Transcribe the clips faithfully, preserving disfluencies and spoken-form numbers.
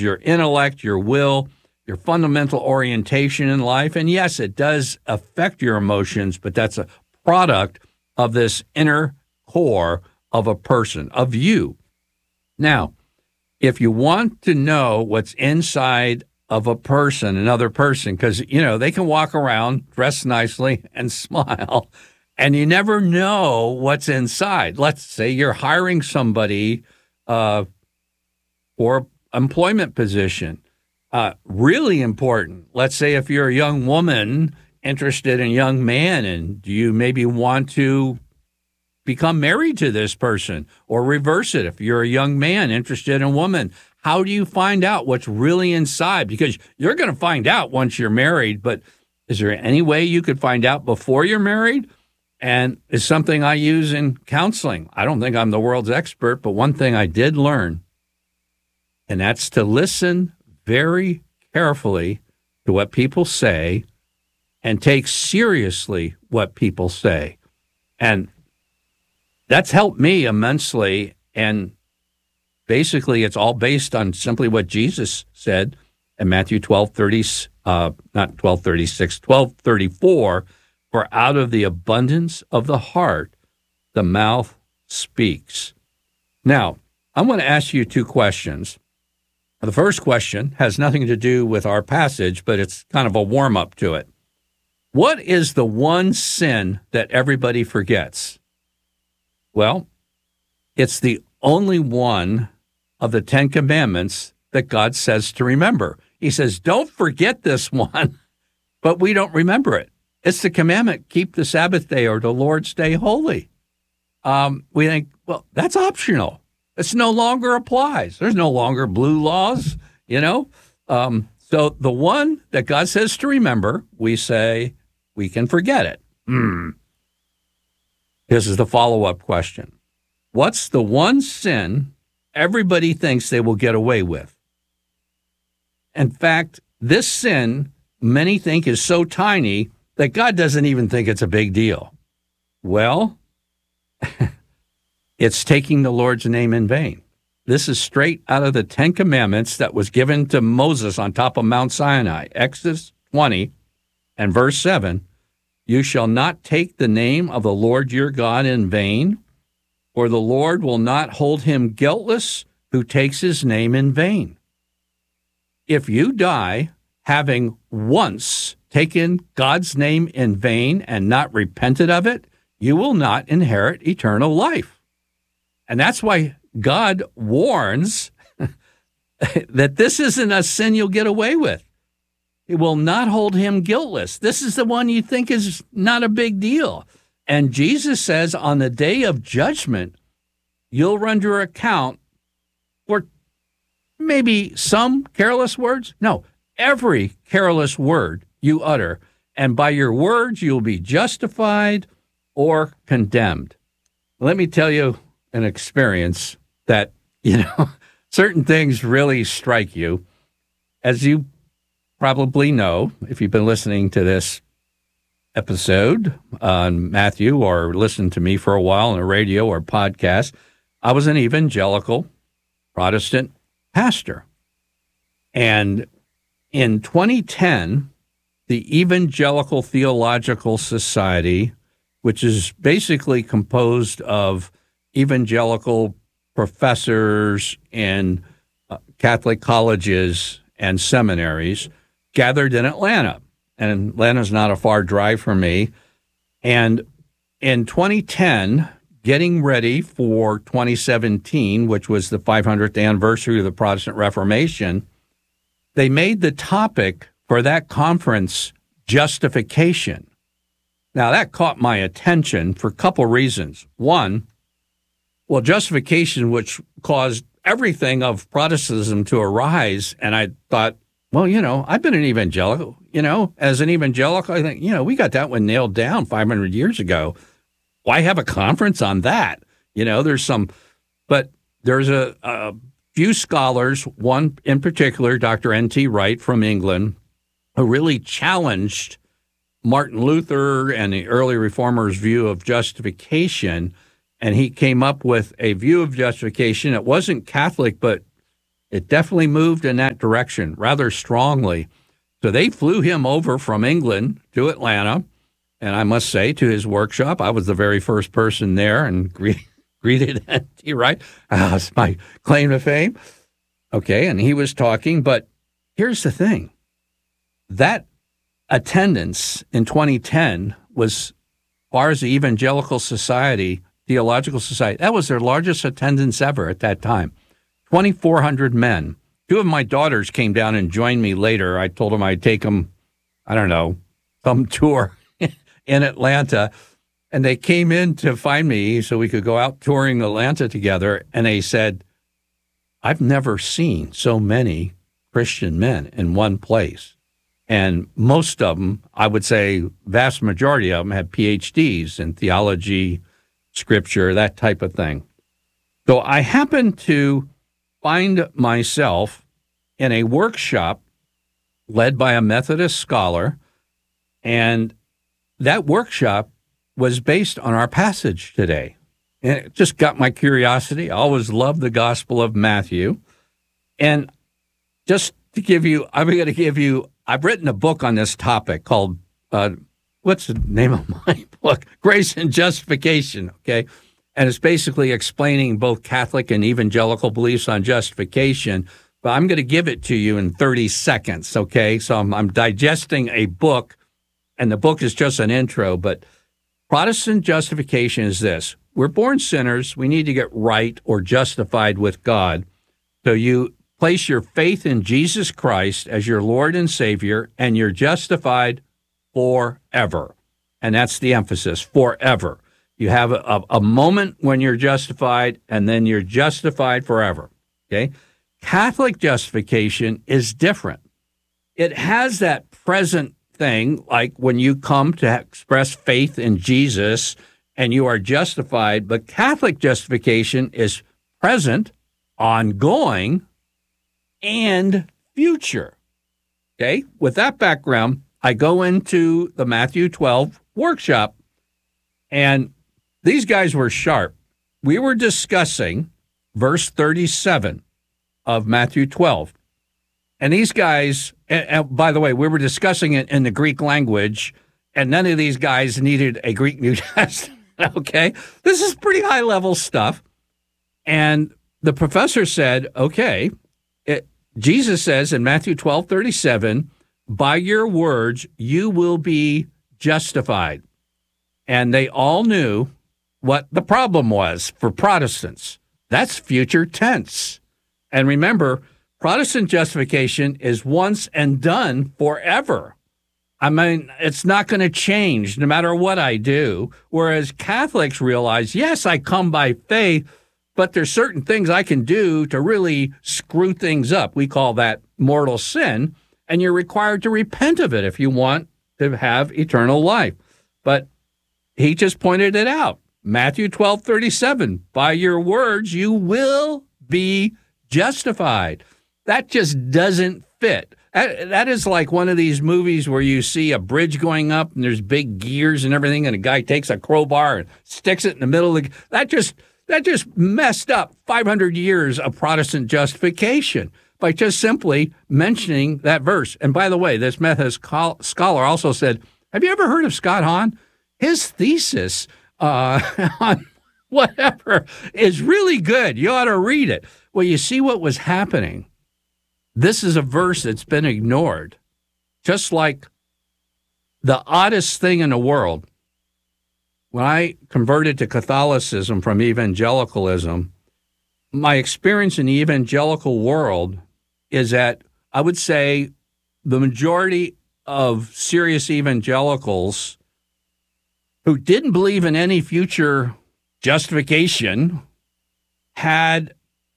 your intellect, your will, your fundamental orientation in life. And yes, it does affect your emotions, but that's a product of this inner core of a person, of you. Now, if you want to know what's inside of a person, another person, because, you know, they can walk around, dress nicely, and smile, and you never know what's inside. Let's say you're hiring somebody uh, for employment position. Uh, really important. Let's say if you're a young woman interested in a young man, and do you maybe want to become married to this person, or reverse it? If you're a young man interested in a woman, how do you find out what's really inside? Because you're going to find out once you're married, but is there any way you could find out before you're married? And it's something I use in counseling. I don't think I'm the world's expert, but one thing I did learn, and that's to listen very carefully to what people say and take seriously what people say. And that's helped me immensely. And basically, it's all based on simply what Jesus said in Matthew twelve thirty, uh, not twelve thirty-six, twelve thirty-four, for out of the abundance of the heart, the mouth speaks. Now, I want to ask you two questions. The first question has nothing to do with our passage, but it's kind of a warm-up to it. What is the one sin that everybody forgets? Well, it's the only one of the Ten Commandments that God says to remember. He says, don't forget this one, but we don't remember it. It's the commandment, keep the Sabbath day or the Lord's day holy. Um, we think, well, that's optional. It's no longer applies. There's no longer blue laws, you know. Um, so the one that God says to remember, we say we can forget it. Hmm. This is the follow-up question. What's the one sin everybody thinks they will get away with? In fact, this sin many think is so tiny that God doesn't even think it's a big deal. Well, it's taking the Lord's name in vain. This is straight out of the Ten Commandments that was given to Moses on top of Mount Sinai. Exodus twenty and verse seven, you shall not take the name of the Lord your God in vain, for the Lord will not hold him guiltless who takes his name in vain. If you die having once taken God's name in vain and not repented of it, you will not inherit eternal life. And that's why God warns that this isn't a sin you'll get away with. It will not hold him guiltless. This is the one you think is not a big deal. And Jesus says on the day of judgment, you'll render account for maybe some careless words. No, every careless word you utter. And by your words, you'll be justified or condemned. Let me tell you an experience that, you know, certain things really strike you. As you probably know, if you've been listening to this episode on Matthew or listened to me for a while on a radio or podcast, I was an evangelical Protestant pastor. And in twenty ten, the Evangelical Theological Society, which is basically composed of evangelical professors in uh, Catholic colleges and seminaries, gathered in Atlanta. And Atlanta's not a far drive from me. And in twenty ten, getting ready for twenty seventeen, which was the five hundredth anniversary of the Protestant Reformation, they made the topic for that conference justification. Now, that caught my attention for a couple reasons. One, well, justification, which caused everything of Protestantism to arise, and I thought, well, you know, I've been an evangelical, you know, as an evangelical, I think, you know, we got that one nailed down five hundred years ago. Why have a conference on that? You know, there's some, but there's a, a few scholars, one in particular, Doctor N T Wright from England, who really challenged Martin Luther and the early reformers' view of justification. And he came up with a view of justification. It wasn't Catholic, but It definitely moved in that direction rather strongly. So they flew him over from England to Atlanta, and I must say, to his workshop. I was the very first person there and greeted, greeted N T Wright. Oh, it's my claim to fame. Okay, and he was talking, but here's the thing. That attendance in twenty ten was, as far as the Evangelical Society, Theological Society, that was their largest attendance ever at that time. twenty-four hundred men. Two of my daughters came down and joined me later. I told them I'd take them, I don't know, some tour in Atlanta. And they came in to find me so we could go out touring Atlanta together. And they said, I've never seen so many Christian men in one place. And most of them, I would say vast majority of them, had P H Ds in theology, scripture, that type of thing. So I happened to find myself in a workshop led by a Methodist scholar, and that workshop was based on our passage today. And it just got my curiosity. I always loved the Gospel of Matthew. And just to give you, I'm going to give you, I've written a book on this topic called, uh, what's the name of my book? Grace and Justification, okay? And it's basically explaining both Catholic and evangelical beliefs on justification. But I'm going to give it to you in thirty seconds, okay? So I'm, I'm digesting a book, and the book is just an intro. But Protestant justification is this. We're born sinners. We need to get right or justified with God. So you place your faith in Jesus Christ as your Lord and Savior, and you're justified forever. And that's the emphasis, forever. You have a, a moment when you're justified, and then you're justified forever, okay? Catholic justification is different. It has that present thing, like when you come to express faith in Jesus and you are justified, but Catholic justification is present, ongoing, and future, okay? With that background, I go into the Matthew twelve workshop, and these guys were sharp. We were discussing verse thirty-seven of Matthew twelve. And these guys, and, and by the way, we were discussing it in the Greek language, and none of these guys needed a Greek New Testament, okay? This is pretty high-level stuff. And the professor said, okay, it, Jesus says in Matthew twelve thirty-seven, by your words you will be justified. And they all knew what the problem was for Protestants. That's future tense. And remember, Protestant justification is once and done forever. I mean, it's not going to change no matter what I do. Whereas Catholics realize, yes, I come by faith, but there's certain things I can do to really screw things up. We call that mortal sin, and you're required to repent of it if you want to have eternal life. But he just pointed it out. Matthew twelve thirty-seven, by your words you will be justified. That just doesn't fit. That, that is like one of these movies where you see a bridge going up and there's big gears and everything, and a guy takes a crowbar and sticks it in the middle of the... That just, that just messed up five hundred years of Protestant justification by just simply mentioning that verse. And by the way, this Methodist scholar also said, have you ever heard of Scott Hahn? His thesis uh, on whatever is really good. You ought to read it. Well, you see what was happening. This is a verse that's been ignored. Just like the oddest thing in the world. When I converted to Catholicism from evangelicalism, my experience in the evangelical world is that I would say the majority of serious evangelicals who didn't believe in any future justification had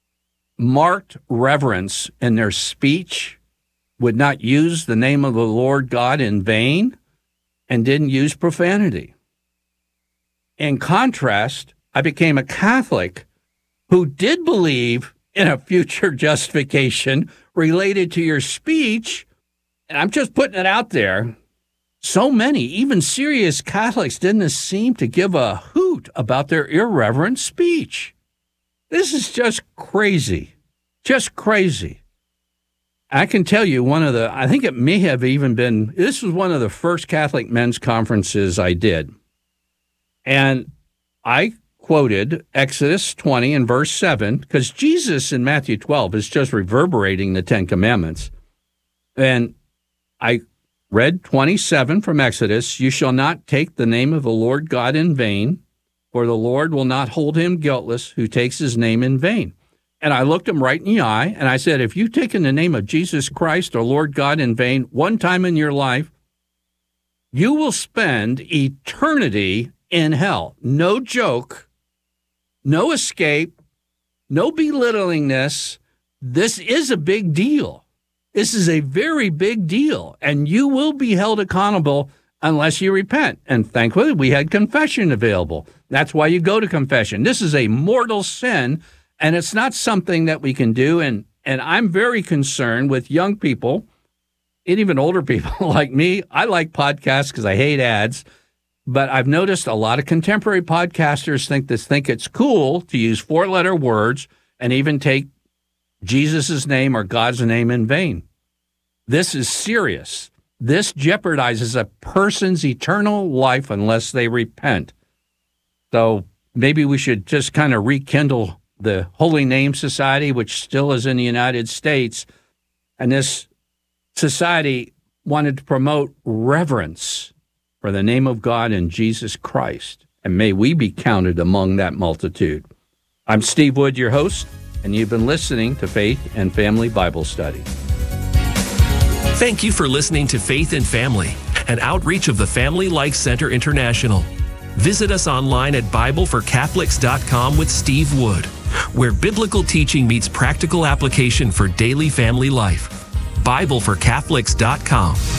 marked reverence in their speech, would not use the name of the Lord God in vain, and didn't use profanity. In contrast, I became a Catholic who did believe in a future justification related to your speech, and I'm just putting it out there. So many, even serious Catholics, didn't seem to give a hoot about their irreverent speech. This is just crazy. Just crazy. I can tell you one of the, I think it may have even been, this was one of the first Catholic men's conferences I did. And I quoted Exodus twenty and verse seven, because Jesus in Matthew twelve is just reverberating the Ten Commandments. And I read twenty-seven from Exodus, you shall not take the name of the Lord God in vain, for the Lord will not hold him guiltless who takes his name in vain. And I looked him right in the eye, and I said, if you've taken the name of Jesus Christ or Lord God in vain one time in your life, you will spend eternity in hell. No joke, no escape, no belittling this. This is a big deal. This is a very big deal, and you will be held accountable unless you repent. And thankfully, we had confession available. That's why you go to confession. This is a mortal sin, and it's not something that we can do. And, and I'm very concerned with young people and even older people like me. I like podcasts because I hate ads, but I've noticed a lot of contemporary podcasters think this, think it's cool to use four-letter words and even take Jesus' name or God's name in vain. This is serious. This jeopardizes a person's eternal life unless they repent. So maybe we should just kind of rekindle the Holy Name Society, which still is in the United States. And this society wanted to promote reverence for the name of God and Jesus Christ. And may we be counted among that multitude. I'm Steve Wood, your host, and you've been listening to Faith and Family Bible Study. Thank you for listening to Faith and Family, an outreach of the Family Life Center International. Visit us online at Bible for Catholics dot com with Steve Wood, where biblical teaching meets practical application for daily family life. Bible for Catholics dot com.